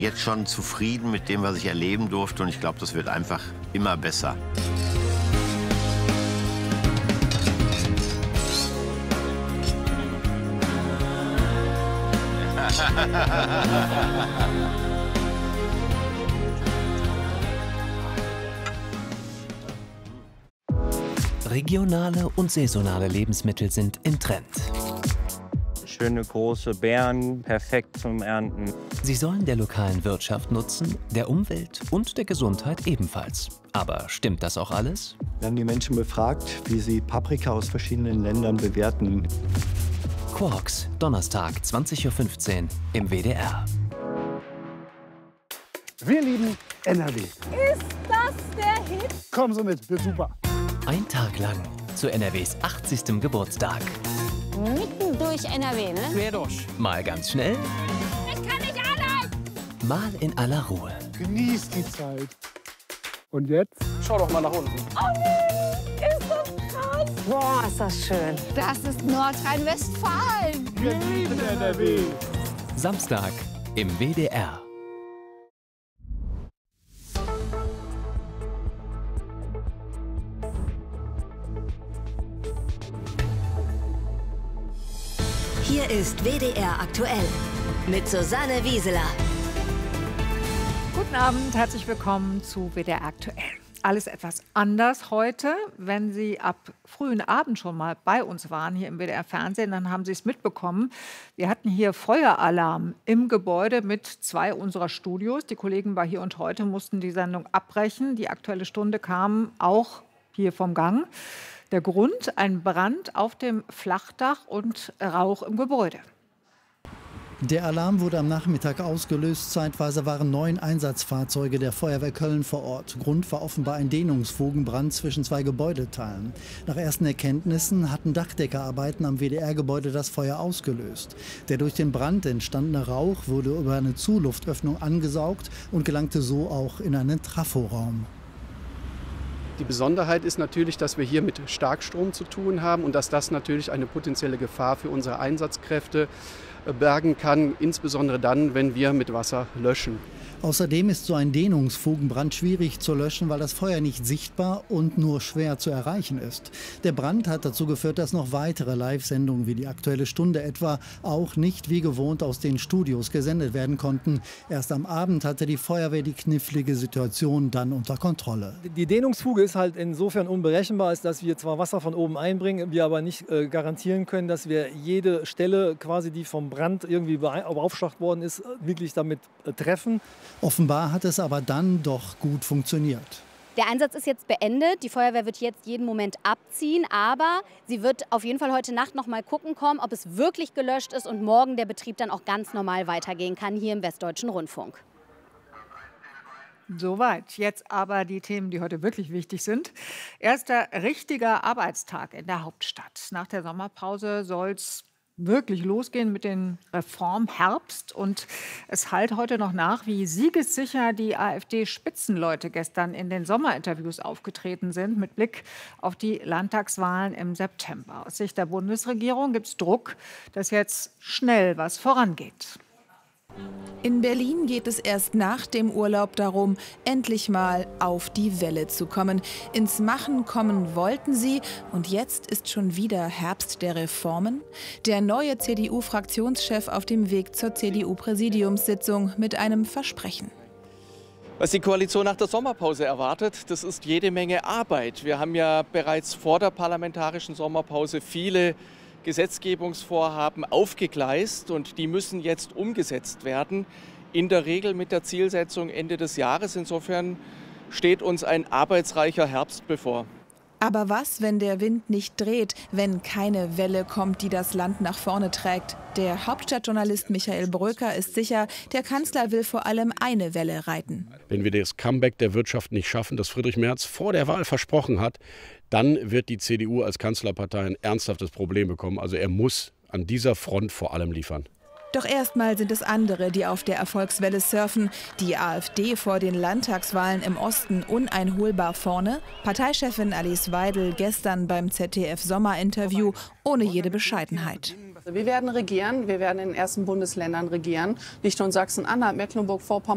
Jetzt schon zufrieden mit dem, was ich erleben durfte, und ich glaube, das wird einfach immer besser. Regionale und saisonale Lebensmittel sind im Trend. Schöne große Beeren, perfekt zum Ernten. Sie sollen der lokalen Wirtschaft nutzen, der Umwelt und der Gesundheit ebenfalls. Aber stimmt das auch alles? Wir haben die Menschen befragt, wie sie Paprika aus verschiedenen Ländern bewerten. Quarks, Donnerstag, 20:15 Uhr im WDR. Wir lieben NRW. Ist das der Hit? Komm so mit, wird super. Ein Tag lang zu NRWs 80. Geburtstag. Mitten durch NRW, ne? Quer durch. Mal ganz schnell, Ich kann nicht allein! mal in aller Ruhe. Genießt die Zeit. Und jetzt? Schau doch mal nach unten. Oh nee, ist das krass! Boah, ist das schön. Das ist Nordrhein-Westfalen. Wir lieben NRW. Samstag im WDR. Hier ist WDR aktuell mit Susanne Wieseler. Guten Abend, herzlich willkommen zu WDR aktuell. Alles etwas anders heute. Wenn Sie ab frühen Abend schon mal bei uns waren hier im WDR Fernsehen, dann haben Sie es mitbekommen. Wir hatten hier Feueralarm im Gebäude mit 2 unserer Studios. Die Kollegen bei Hier und Heute mussten die Sendung abbrechen. Die Aktuelle Stunde kam auch hier vom Gang. Der Grund: ein Brand auf dem Flachdach und Rauch im Gebäude. Der Alarm wurde am Nachmittag ausgelöst. Zeitweise waren 9 Einsatzfahrzeuge der Feuerwehr Köln vor Ort. Grund war offenbar ein Dehnungsfugenbrand zwischen 2 Gebäudeteilen. Nach ersten Erkenntnissen hatten Dachdeckerarbeiten am WDR-Gebäude das Feuer ausgelöst. Der durch den Brand entstandene Rauch wurde über eine Zuluftöffnung angesaugt und gelangte so auch in einen Traforaum. Die Besonderheit ist natürlich, dass wir hier mit Starkstrom zu tun haben und dass das natürlich eine potenzielle Gefahr für unsere Einsatzkräfte bergen kann, insbesondere dann, wenn wir mit Wasser löschen. Außerdem ist so ein Dehnungsfugenbrand schwierig zu löschen, weil das Feuer nicht sichtbar und nur schwer zu erreichen ist. Der Brand hat dazu geführt, dass noch weitere Live-Sendungen wie die Aktuelle Stunde etwa auch nicht wie gewohnt aus den Studios gesendet werden konnten. Erst am Abend hatte die Feuerwehr die knifflige Situation dann unter Kontrolle. Die Dehnungsfuge ist halt insofern unberechenbar, als dass wir zwar Wasser von oben einbringen, wir aber nicht garantieren können, dass wir jede Stelle quasi, die vom Brand irgendwie beaufschlagt worden ist, wirklich damit treffen. Offenbar hat es aber dann doch gut funktioniert. Der Einsatz ist jetzt beendet. Die Feuerwehr wird jetzt jeden Moment abziehen. Aber sie wird auf jeden Fall heute Nacht noch mal gucken kommen, ob es wirklich gelöscht ist und morgen der Betrieb dann auch ganz normal weitergehen kann hier im Westdeutschen Rundfunk. Soweit. Jetzt aber die Themen, die heute wirklich wichtig sind. Erster richtiger Arbeitstag in der Hauptstadt. Nach der Sommerpause soll es wirklich losgehen mit dem Reformherbst. Und es hallt heute noch nach, wie siegessicher die AfD-Spitzenleute gestern in den Sommerinterviews aufgetreten sind, mit Blick auf die Landtagswahlen im September. Aus Sicht der Bundesregierung gibt es Druck, dass jetzt schnell was vorangeht. In Berlin geht es erst nach dem Urlaub darum, endlich mal auf die Welle zu kommen. Ins Machen kommen wollten sie und jetzt ist schon wieder Herbst der Reformen. Der neue CDU-Fraktionschef auf dem Weg zur CDU-Präsidiumssitzung mit einem Versprechen. Was die Koalition nach der Sommerpause erwartet, das ist jede Menge Arbeit. Wir haben ja bereits vor der parlamentarischen Sommerpause viele Gesetzgebungsvorhaben aufgegleist und die müssen jetzt umgesetzt werden, in der Regel mit der Zielsetzung Ende des Jahres. Insofern steht uns ein arbeitsreicher Herbst bevor. Aber was, wenn der Wind nicht dreht, wenn keine Welle kommt, die das Land nach vorne trägt? Der Hauptstadtjournalist Michael Bröker ist sicher, der Kanzler will vor allem eine Welle reiten. Wenn wir das Comeback der Wirtschaft nicht schaffen, das Friedrich Merz vor der Wahl versprochen hat, dann wird die CDU als Kanzlerpartei ein ernsthaftes Problem bekommen. Also er muss an dieser Front vor allem liefern. Doch erstmal sind es andere, die auf der Erfolgswelle surfen. Die AfD vor den Landtagswahlen im Osten uneinholbar vorne. Parteichefin Alice Weidel gestern beim ZDF-Sommerinterview ohne jede Bescheidenheit. Wir werden regieren, wir werden in den ersten Bundesländern regieren. Nicht nur in Sachsen-Anhalt, Mecklenburg-Vorpommern.